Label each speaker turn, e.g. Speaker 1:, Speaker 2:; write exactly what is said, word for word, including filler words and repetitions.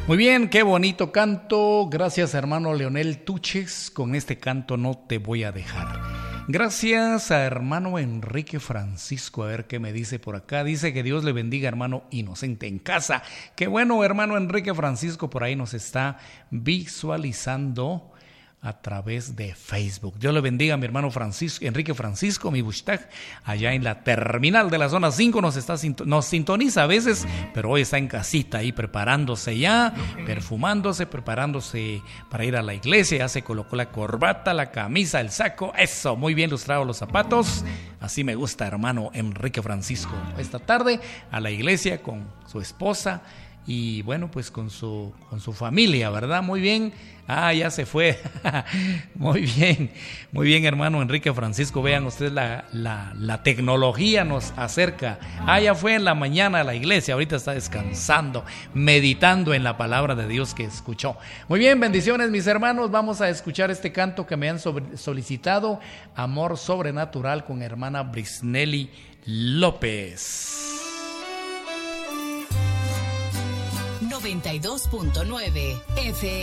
Speaker 1: Muy bien, qué bonito canto. Gracias, hermano Leonel Tuches. Con este canto no te voy a dejar. Gracias a hermano Enrique Francisco. A ver qué me dice por acá. Dice que Dios le bendiga, hermano Inocente en casa. Qué bueno, hermano Enrique Francisco, por ahí nos está visualizando a través de Facebook. Dios le bendiga, mi hermano Francisco, Enrique Francisco, mi bushtag, allá en la terminal de la zona cinco, nos está nos sintoniza a veces, pero hoy está en casita ahí preparándose ya, perfumándose, preparándose para ir a la iglesia. Ya se colocó la corbata, la camisa, el saco, eso, muy bien lustrados los zapatos. Así me gusta, hermano Enrique Francisco. Esta tarde a la iglesia con su esposa y bueno, pues con su, con su familia, ¿verdad? Muy bien. Ah, ya se fue. Muy bien, muy bien, hermano Enrique Francisco. Vean ustedes, la, la, la tecnología nos acerca. Ah, ya fue en la mañana a la iglesia, ahorita está descansando, meditando en la palabra de Dios que escuchó. Muy bien, bendiciones, mis hermanos. Vamos a escuchar este canto que me han sobre, solicitado, Amor Sobrenatural, con hermana Brisnelli López.
Speaker 2: noventa y dos punto nueve F